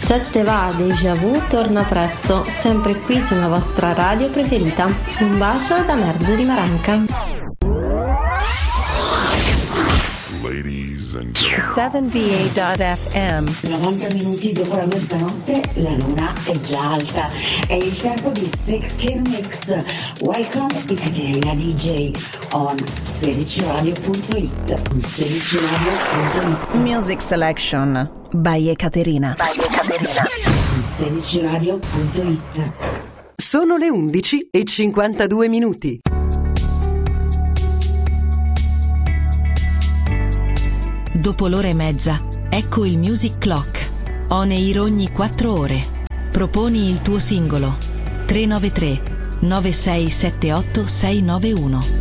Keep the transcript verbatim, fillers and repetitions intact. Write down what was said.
Se te va Déjà Vu torna presto, sempre qui sulla vostra radio preferita. Un bacio da Margherita Maranca. Ladies and gentlemen. seven V A dot F M. novanta minuti dopo la mezzanotte la luna è già alta. È il tempo di Six Kill Mix. Welcome Ekaterina D J on sedici radio punto it. sedici radio punto it. Music Selection by Ekaterina. By Ekaterina. sedici radio punto it. Sono le undici e cinquantadue minuti. Dopo l'ora e mezza, ecco il Music Clock. On air ogni quattro ore. Proponi il tuo singolo. tre nove tre nove sei sette otto sei nove uno.